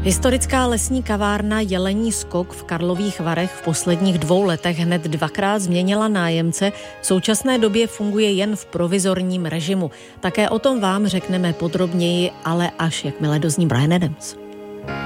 Historická lesní kavárna Jelení skok v Karlových Varech v posledních 2 letech hned 2krát změnila nájemce. V současné době funguje jen v provizorním režimu. Také o tom vám řekneme podrobněji, ale až jakmile dozní Bryan Adams.